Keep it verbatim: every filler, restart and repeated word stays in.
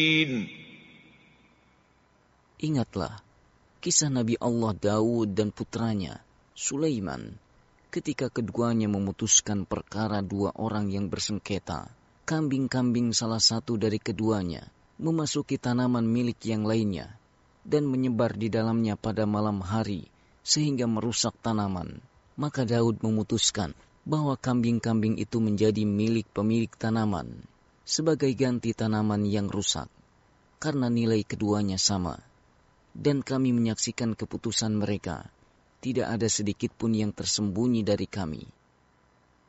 Ingatlah kisah Nabi Allah Daud dan putranya Sulaiman ketika keduanya memutuskan perkara dua orang yang bersengketa. Kambing-kambing salah satu dari keduanya memasuki tanaman milik yang lainnya dan menyebar di dalamnya pada malam hari sehingga merusak tanaman. Maka Daud memutuskan bahwa kambing-kambing itu menjadi milik pemilik tanaman sebagai ganti tanaman yang rusak karena nilai keduanya sama. Dan kami menyaksikan keputusan mereka. Tidak ada sedikit pun yang tersembunyi dari kami.